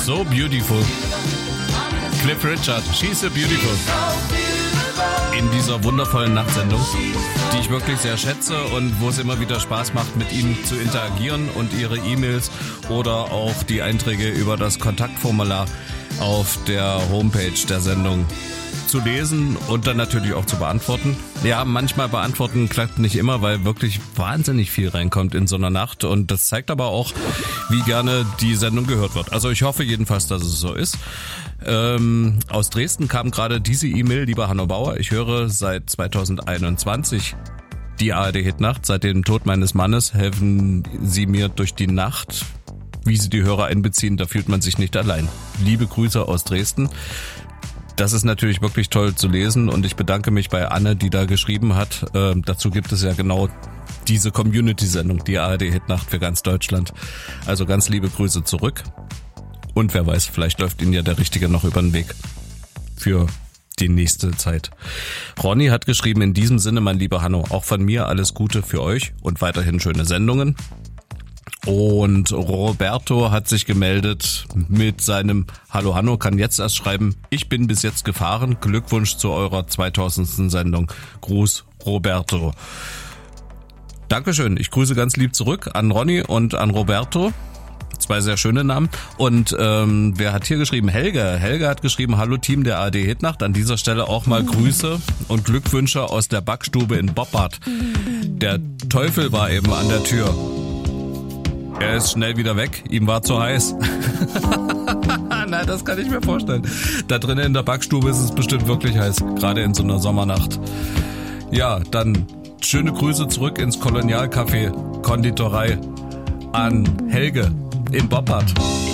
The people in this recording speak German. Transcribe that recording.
So beautiful. Cliff Richard, She's so beautiful. In dieser wundervollen Nachtsendung, die ich wirklich sehr schätze und wo es immer wieder Spaß macht, mit Ihnen zu interagieren und Ihre E-Mails oder auch die Einträge über das Kontaktformular auf der Homepage der Sendung zu lesen und dann natürlich auch zu beantworten. Ja, manchmal beantworten klappt nicht immer, weil wirklich wahnsinnig viel reinkommt in so einer Nacht und das zeigt aber auch, wie gerne die Sendung gehört wird. Also ich hoffe jedenfalls, dass es so ist. Aus Dresden kam gerade diese E-Mail, lieber Hanno Bauer, ich höre seit 2021 die ARD-Hitnacht. Seit dem Tod meines Mannes helfen Sie mir durch die Nacht. Wie Sie die Hörer einbeziehen, da fühlt man sich nicht allein. Liebe Grüße aus Dresden. Das ist natürlich wirklich toll zu lesen und ich bedanke mich bei Anne, die da geschrieben hat. Dazu gibt es ja genau diese Community-Sendung, die ARD-Hitnacht für ganz Deutschland. Also ganz liebe Grüße zurück. Und wer weiß, vielleicht läuft Ihnen ja der Richtige noch über den Weg für die nächste Zeit. Ronny hat geschrieben, in diesem Sinne, mein lieber Hanno, auch von mir alles Gute für euch und weiterhin schöne Sendungen. Und Roberto hat sich gemeldet mit seinem Hallo Hanno, kann jetzt erst schreiben, ich bin bis jetzt gefahren, Glückwunsch zu eurer 2000. Sendung. Gruß Roberto. Dankeschön, ich grüße ganz lieb zurück an Ronny und an Roberto. Zwei sehr schöne Namen. Und wer hat hier geschrieben? Helge. Helge hat geschrieben, hallo Team der ARD Hitnacht. An dieser Stelle auch mal Grüße und Glückwünsche aus der Backstube in Boppard. Der Teufel war eben an der Tür. Er ist schnell wieder weg. Ihm war zu heiß. Nein, das kann ich mir vorstellen. Da drinnen in der Backstube ist es bestimmt wirklich heiß. Gerade in so einer Sommernacht. Ja, dann schöne Grüße zurück ins Kolonialcafé Konditorei an Helge in Boppard.